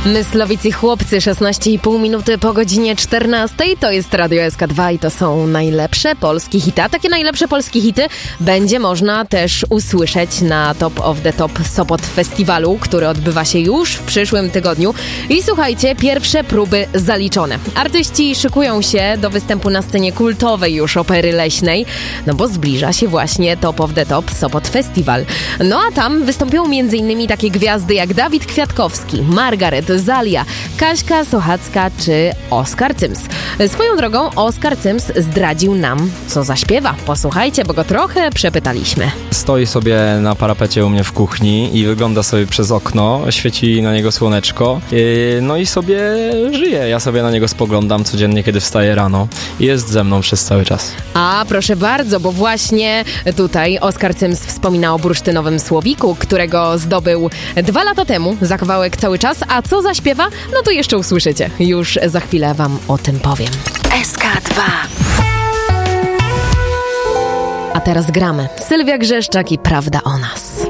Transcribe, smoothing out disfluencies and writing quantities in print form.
Myslowici chłopcy, 16,5 minuty po godzinie 14. To jest Radio SK2 i to są najlepsze polskie hity. A takie najlepsze polskie hity będzie można też usłyszeć na Top of the Top Sopot Festiwalu, który odbywa się już w przyszłym tygodniu. I słuchajcie, pierwsze próby zaliczone. Artyści szykują się do występu na scenie kultowej już Opery Leśnej, no bo zbliża się właśnie Top of the Top Sopot Festiwal. No a tam wystąpią m.in. takie gwiazdy jak Dawid Kwiatkowski, Margaret, Zalia, Kaśka Sochacka czy Oskar Cyms. Swoją drogą Oskar Cyms zdradził nam, co zaśpiewa. Posłuchajcie, bo go trochę przepytaliśmy. Stoi sobie na parapecie u mnie w kuchni i wygląda sobie przez okno, świeci na niego słoneczko, no i sobie żyje. Ja sobie na niego spoglądam codziennie, kiedy wstaję rano i jest ze mną przez cały czas. A proszę bardzo, bo właśnie tutaj Oskar Cyms wspomina o bursztynowym słowiku, którego zdobył 2 lata temu za kawałek Cały Czas, a co zaśpiewa? No to jeszcze usłyszycie. Już za chwilę wam o tym powiem. SK2. A teraz gramy. Sylwia Grzeszczak i Prawda o nas.